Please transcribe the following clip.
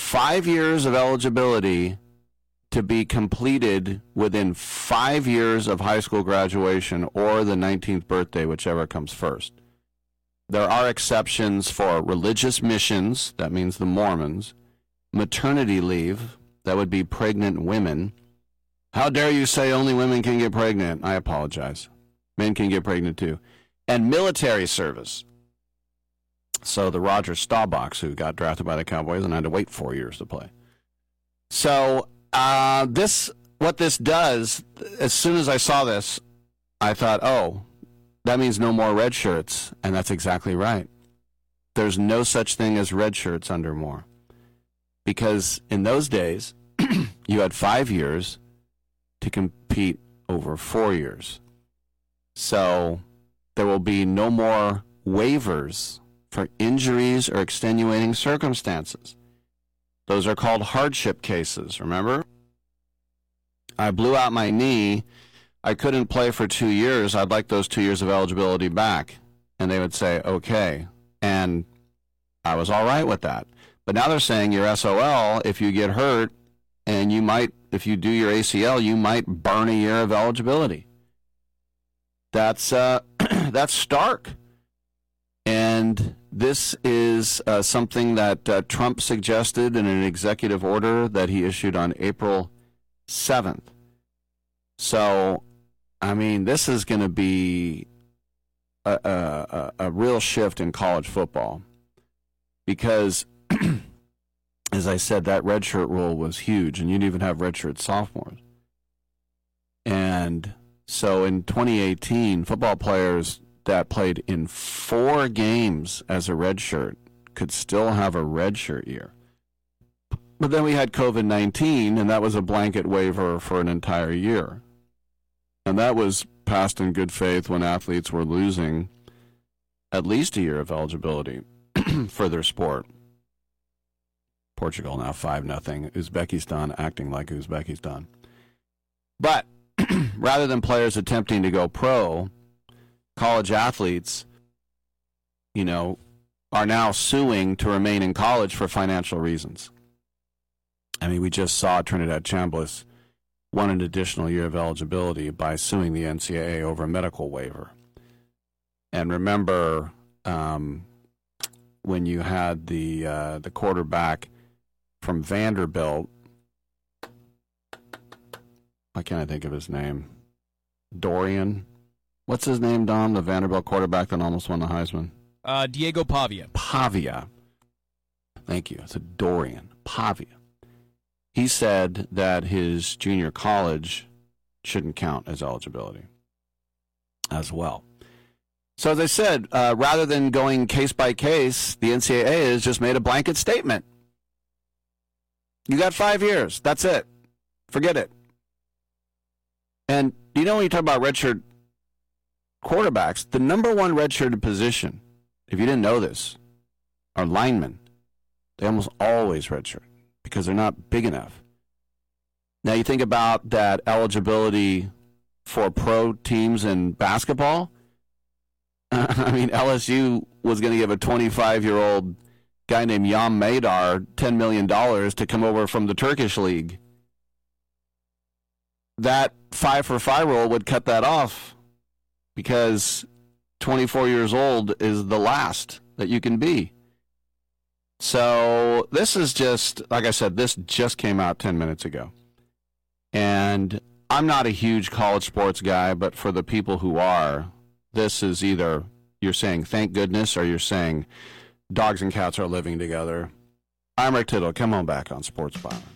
5 years of eligibility to be completed within 5 years of high school graduation or the 19th birthday, whichever comes first. There are exceptions for religious missions, that means the Mormons, maternity leave, that would be pregnant women. How dare you say only women can get pregnant? I apologize. Men can get pregnant too. And military service. So the Roger Staubachs, who got drafted by the Cowboys and had to wait 4 years to play. So what this does, as soon as I saw this, I thought, oh, that means no more red shirts. And that's exactly right. There's no such thing as red shirts under Moore. Because in those days, you had 5 years to compete over 4 years. So there will be no more waivers for injuries or extenuating circumstances. Those are called hardship cases, remember? I blew out my knee. I couldn't play for 2 years. I'd like those 2 years of eligibility back. And they would say, okay. And I was all right with that. But now they're saying you're SOL if you get hurt, and you might, if you do your ACL, you might burn a year of eligibility. That's stark. And this is something that Trump suggested in an executive order that he issued on April 7th. So, I mean, this is going to be a real shift in college football because, as I said, that redshirt rule was huge, and you'd even have redshirt sophomores. And so in 2018, football players that played in 4 games as a redshirt could still have a redshirt year. But then we had COVID-19, and that was a blanket waiver for an entire year. And that was passed in good faith when athletes were losing at least a year of eligibility for their sport. Portugal now 5-0. Uzbekistan acting like Uzbekistan. But rather than players attempting to go pro, college athletes, are now suing to remain in college for financial reasons. I mean, we just saw Trinidad Chambliss won an additional year of eligibility by suing the NCAA over a medical waiver. And remember, when you had the quarterback from Vanderbilt, why can't I think of his name? Dorian. What's his name, Dom? The Vanderbilt quarterback that almost won the Heisman? Diego Pavia. Pavia. Thank you. It's a Dorian. Pavia. He said that his junior college shouldn't count as eligibility as well. So as I said, rather than going case by case, the NCAA has just made a blanket statement. You got 5 years. That's it. Forget it. And when you talk about redshirt quarterbacks, the number one redshirted position, if you didn't know this, are linemen. They almost always redshirt because they're not big enough. Now you think about that eligibility for pro teams in basketball. I mean, LSU was going to give a 25-year-old guy named Yam Madar $10 million to come over from the Turkish league. That 5-for-5 rule would cut that off because 24 years old is the last that you can be. So this is just, like I said, this just came out 10 minutes ago. And I'm not a huge college sports guy, but for the people who are, this is either you're saying thank goodness or you're saying dogs and cats are living together. I'm Rick Tittle. Come on back on Sports Byline.